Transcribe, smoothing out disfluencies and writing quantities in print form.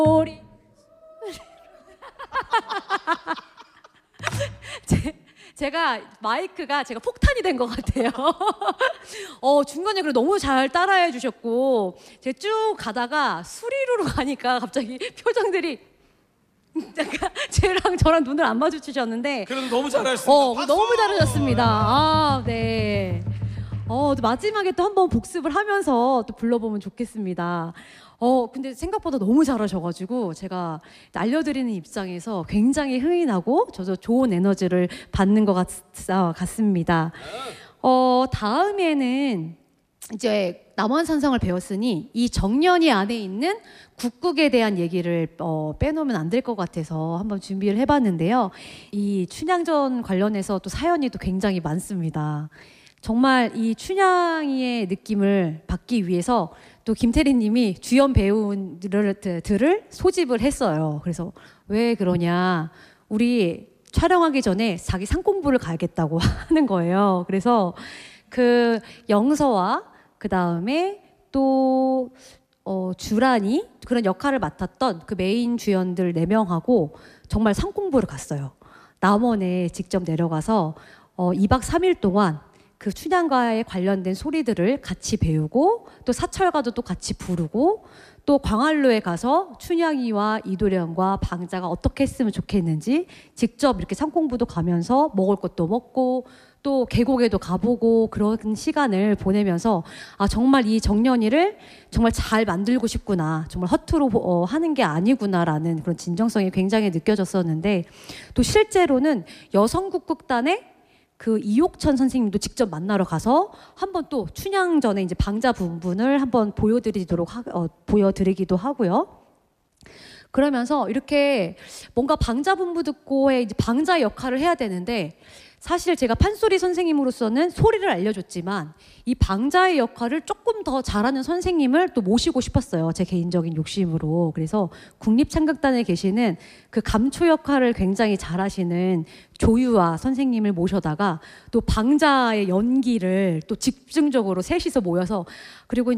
소리. 제가 마이크가 제가 폭탄이 된 것 같아요. 중간에 그래 너무 잘 따라해 주셨고 제가 쭉 가다가 수리루로 가니까 갑자기 표정들이 약간 쟤랑 저랑 눈을 안 마주치셨는데 그래도 너무 잘하셨습니다. 너무 잘하셨습니다. 아, 네. 마지막에 또 한번 복습을 하면서 또 불러보면 좋겠습니다. 근데 생각보다 너무 잘하셔가지고 제가 알려드리는 입장에서 굉장히 흥이 나고 저도 좋은 에너지를 받는 것 같습니다. 다음에는 이제 남원산성을 배웠으니 이 정년이 안에 있는 국국에 대한 얘기를 빼놓으면 안 될 것 같아서 한번 준비를 해봤는데요. 이 춘향전 관련해서 또 사연이 또 굉장히 많습니다. 정말 이 춘향이의 느낌을 받기 위해서 또 김태리 님이 주연 배우들을 소집을 했어요. 그래서 왜 그러냐. 우리 촬영하기 전에 자기 상공부를 가야겠다고 하는 거예요. 그래서 그 영서와 그 다음에 또 주란이 그런 역할을 맡았던 그 메인 주연들 4명하고 정말 상공부를 갔어요. 남원에 직접 내려가서 2박 3일 동안 그 춘향과에 관련된 소리들을 같이 배우고 또 사철가도 또 같이 부르고 또 광안로에 가서 춘향이와 이도령과 방자가 어떻게 했으면 좋겠는지 직접 이렇게 상공부도 가면서 먹을 것도 먹고 또 계곡에도 가보고 그런 시간을 보내면서 아 정말 이 정년이를 정말 잘 만들고 싶구나, 정말 허투루 하는 게 아니구나라는 그런 진정성이 굉장히 느껴졌었는데 또 실제로는 여성국극단의 그 이옥천 선생님도 직접 만나러 가서 한번 또 춘향전에 이제 방자 부분을 한번 보여드리기도 하고요. 그러면서 이렇게 뭔가 방자 분부 듣고의 이제 방자 역할을 해야 되는데 사실 제가 판소리 선생님으로서는 소리를 알려줬지만 이 방자의 역할을 조금 더 잘하는 선생님을 또 모시고 싶었어요. 제 개인적인 욕심으로. 그래서 국립창극단에 계시는 그 감초 역할을 굉장히 잘하시는 조유아 선생님을 모셔다가 또 방자의 연기를 또 집중적으로 셋이서 모여서 그리고